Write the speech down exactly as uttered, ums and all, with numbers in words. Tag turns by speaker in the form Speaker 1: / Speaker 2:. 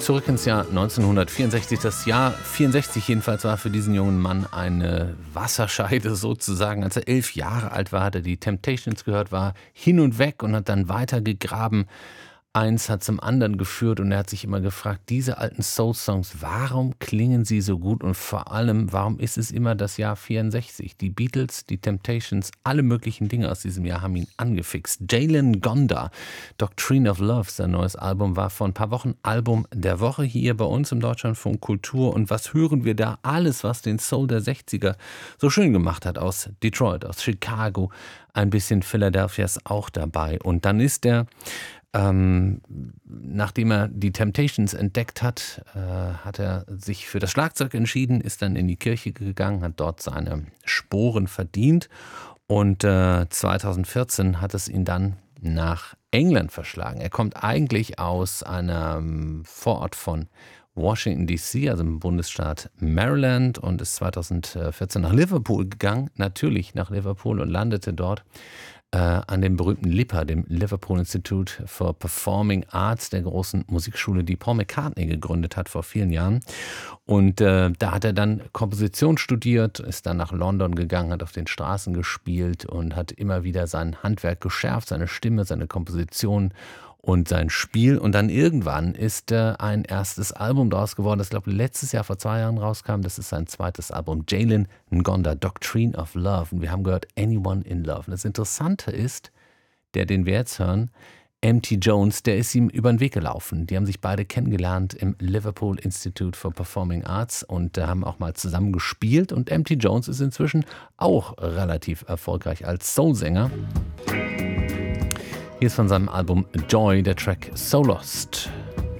Speaker 1: Zurück ins Jahr neunzehnhundertvierundsechzig. Das Jahr vierundsechzig jedenfalls war für diesen jungen Mann eine Wasserscheide sozusagen. Als er elf Jahre alt war, hat er die Temptations gehört, war hin und weg und hat dann weiter gegraben. Eins hat zum anderen geführt und er hat sich immer gefragt, diese alten Soul-Songs, warum klingen sie so gut und vor allem, warum ist es immer das Jahr vierundsechzig? Die Beatles, die Temptations, alle möglichen Dinge aus diesem Jahr haben ihn angefixt. Jalen Gonda, Doctrine of Love, sein neues Album, war vor ein paar Wochen Album der Woche hier bei uns im Deutschlandfunk Kultur. Und was hören wir da? Alles, was den Soul der sechziger so schön gemacht hat, aus Detroit, aus Chicago, ein bisschen Philadelphia ist auch dabei. Und dann ist er Ähm, nachdem er die Temptations entdeckt hat, äh, hat er sich für das Schlagzeug entschieden, ist dann in die Kirche gegangen, hat dort seine Sporen verdient und äh, zweitausendvierzehn hat es ihn dann nach England verschlagen. Er kommt eigentlich aus einem Vorort von Washington D C, also im Bundesstaat Maryland, und ist zweitausendvierzehn nach Liverpool gegangen, natürlich nach Liverpool, und landete dort äh, an dem berühmten LIPA, dem Liverpool Institute for Performing Arts, der großen Musikschule, die Paul McCartney gegründet hat vor vielen Jahren. Und äh, da hat er dann Komposition studiert, ist dann nach London gegangen, hat auf den Straßen gespielt und hat immer wieder sein Handwerk geschärft, seine Stimme, seine Komposition und sein Spiel. Und dann irgendwann ist äh, ein erstes Album daraus geworden, das, glaube ich, letztes Jahr vor zwei Jahren rauskam. Das ist sein zweites Album, Jalen Gonda, Doctrine of Love. Und wir haben gehört, Anyone in Love. Und das Interessante ist, der, den wir jetzt hören, M T Jones, der ist ihm über den Weg gelaufen. Die haben sich beide kennengelernt im Liverpool Institute for Performing Arts und äh, haben auch mal zusammen gespielt. Und M T Jones ist inzwischen auch relativ erfolgreich als Soulsänger. Hier ist von seinem Album Joy der Track So Lost.